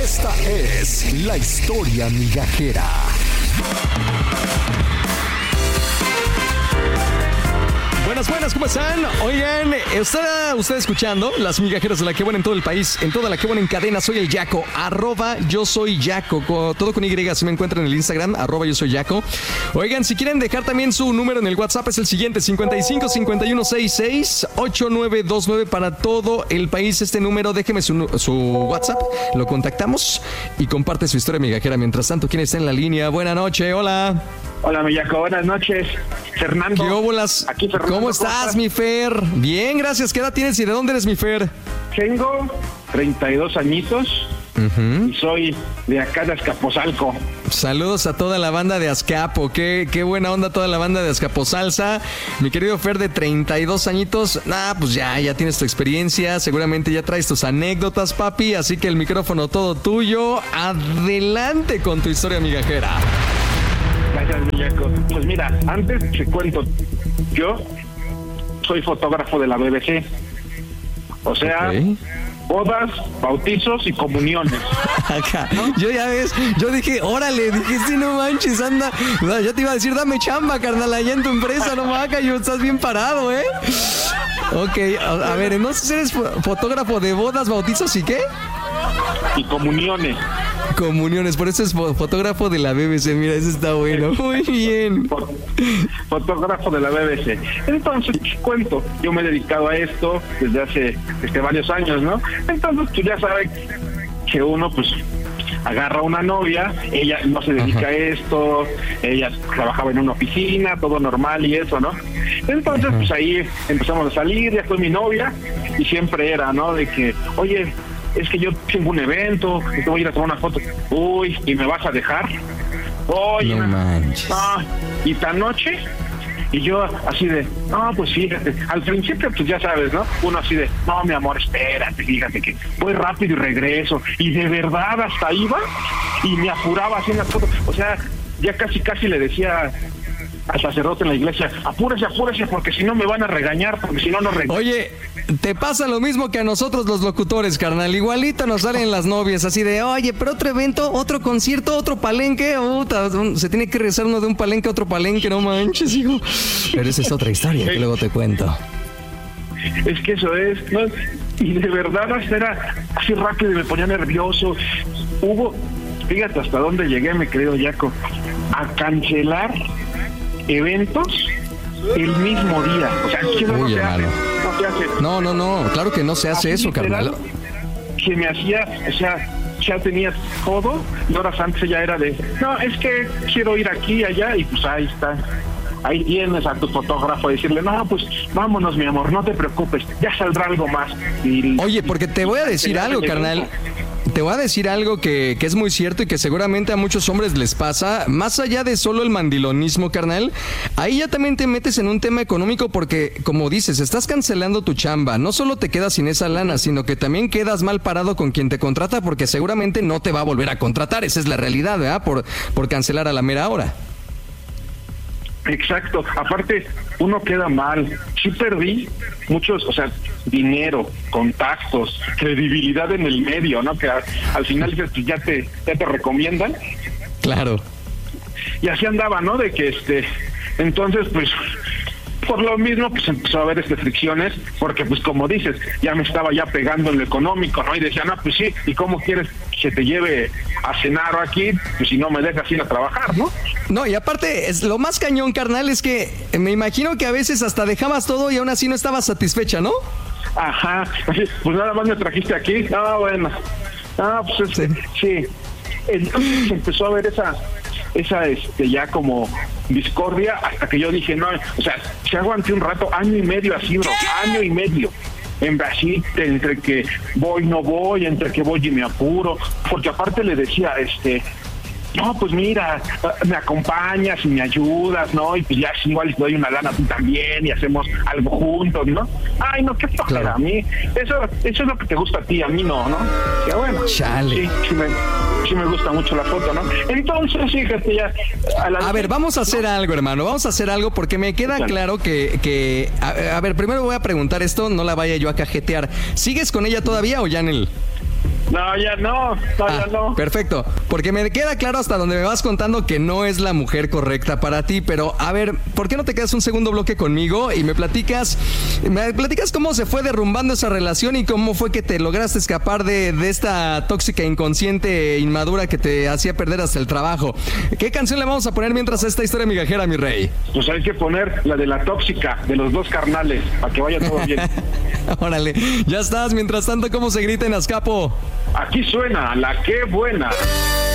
Esta es la historia migajera. Buenas, ¿cómo están? Oigan, ¿está usted escuchando Las Migajeras de La Que Buena en todo el país? En toda La Que Buena en cadena, soy el Yaco, @yo soy Yaco, todo con Y, si me encuentran en el Instagram, @yo soy Yaco. Oigan, si quieren dejar también su número en el WhatsApp, es el siguiente, 55 51 66 8929 para todo el país. Este número, déjeme su WhatsApp, lo contactamos y comparte su historia migajera. Mientras tanto, ¿quién está en la línea? Buenas noches, hola. Hola, mi Yaco, buenas noches. Fernando. ¿Qué óbolas? Aquí, Fernando. ¿Cómo estás, mi Fer? Bien, gracias. ¿Qué edad tienes y de dónde eres, mi Fer? Tengo 32 añitos y soy de acá de Azcapotzalco. Saludos a toda la banda de Azcapo. Qué buena onda toda la banda de Azcapotzalza. Mi querido Fer, de 32 añitos. Pues ya tienes tu experiencia. Seguramente ya traes tus anécdotas, papi. Así que el micrófono todo tuyo. Adelante con tu historia migajera. Gracias, Millaco. Pues mira, antes te cuento, yo soy fotógrafo de la BBC. O sea, bodas, bautizos y comuniones. Acá. Yo ya ves, yo dije, órale, dije, sí, no manches, anda. Yo te iba a decir, dame chamba, carnal, allá en tu empresa, no maca, yo estás bien parado, ¿eh? Ok, a ver, entonces eres fotógrafo de bodas, bautizos y ¿qué? Y comuniones. Comuniones, por eso es fotógrafo de la BBC, mira, eso está bueno, muy bien. Fotógrafo de la BBC. Entonces, cuento, yo me he dedicado a esto desde hace varios años, ¿no? Entonces, tú ya sabes que uno, pues, agarra una novia, ella no se dedica a esto, ella trabajaba en una oficina, todo normal y eso, ¿no? Entonces, pues ahí empezamos a salir, ya fue mi novia, y siempre era, ¿no? De que, oye, es que yo tengo un evento, y te voy a ir a tomar una foto. Uy, ¿y me vas a dejar? Oye, no manches. ¿Y tan noche? Y yo así de, no, pues fíjate, al principio pues ya sabes, ¿no? Uno así de, no, mi amor, espérate, fíjate que voy rápido y regreso. Y de verdad hasta iba y me apuraba haciendo las fotos. O sea, ya casi le decía al sacerdote en la iglesia, apúrese, porque si no me van a regañar, porque si no nos regañan. Oye, te pasa lo mismo que a nosotros los locutores, carnal. Igualito nos salen las novias, así de, oye, pero otro evento, otro concierto, otro palenque. Se tiene que regresar uno de un palenque a otro palenque, no manches, hijo. Pero esa es otra historia que luego te cuento. Es que eso es, ¿no? Y de verdad era así rápido y me ponía nervioso. Fíjate hasta dónde llegué, mi querido Yaco, a cancelar eventos el mismo día. O sea, ¿qué no se hace? No se hace. No, claro que no se hace eso, carnal. Que me hacía, o sea, ya tenía todo, y horas antes ella era de, no, es que quiero ir aquí, allá, y pues ahí está. Ahí tienes a tu fotógrafo a decirle, no, pues vámonos, mi amor, no te preocupes, ya saldrá algo más. Oye, porque te voy a decir algo, carnal. Te voy a decir algo que es muy cierto y que seguramente a muchos hombres les pasa, más allá de solo el mandilonismo, carnal, ahí ya también te metes en un tema económico porque, como dices, estás cancelando tu chamba, no solo te quedas sin esa lana, sino que también quedas mal parado con quien te contrata porque seguramente no te va a volver a contratar, esa es la realidad, ¿verdad? Por cancelar a la mera hora. Exacto, aparte uno queda mal. Sí perdí muchos, o sea, dinero, contactos, credibilidad en el medio, ¿no? Que al final dices, pues ya te recomiendan. Claro. Y así andaba, ¿no? De que entonces pues por lo mismo pues empezó a haber fricciones, porque pues como dices, ya me estaba ya pegando en lo económico, ¿no? Y decía, no, pues sí, ¿y cómo quieres que te lleve a cenar aquí? Pues si no me dejas ir a trabajar, ¿no? No, y aparte, lo más cañón, carnal, es que me imagino que a veces hasta dejabas todo y aún así no estabas satisfecha, ¿no? Ajá, pues nada más me trajiste aquí. Bueno. Pues sí. Entonces empezó a haber esa ya como discordia, hasta que yo dije, no, o sea, se aguanté un rato, año y medio así, bro, año y medio. En Brasil, entre que voy, no voy, entre que voy y me apuro, porque aparte le decía, no, pues mira, me acompañas y me ayudas, ¿no? Y pues ya igual te doy una lana tú también y hacemos algo juntos, ¿no? Ay, no, qué flojera, claro. A mí, eso es lo que te gusta a ti, a mí no, ¿no? Ya bueno, chale. Sí me gusta mucho la foto, ¿no? Entonces, fíjate ya... A ver, vamos a hacer algo, hermano, vamos a hacer algo porque me queda claro que a ver, primero voy a preguntar esto, no la vaya yo a cajetear. ¿Sigues con ella todavía o ya en el...? No, ya no, ya no. Perfecto, porque me queda claro hasta donde me vas contando que no es la mujer correcta para ti, pero a ver, ¿por qué no te quedas un segundo bloque conmigo y me platicas cómo se fue derrumbando esa relación y cómo fue que te lograste escapar de esta tóxica inconsciente e inmadura que te hacía perder hasta el trabajo? ¿Qué canción le vamos a poner mientras esta historia migajera, mi rey? Pues hay que poner la de la tóxica, de los dos carnales, para que vaya todo bien. Órale, ya estás. Mientras tanto, ¿cómo se grita en Azcapo? Aquí suena la que buena.